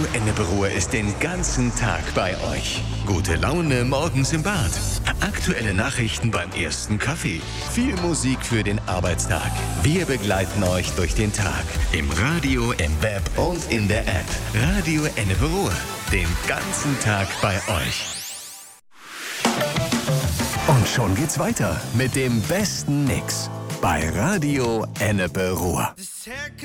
Ennepe ist den ganzen Tag bei euch. Gute Laune morgens im Bad. Aktuelle Nachrichten beim ersten Kaffee. Viel Musik für den Arbeitstag. Wir begleiten euch durch den Tag. Im Radio, im Web und in der App. Radio Ennepe. Den ganzen Tag bei euch. Und schon geht's weiter mit dem besten Mix bei Radio Ennepe.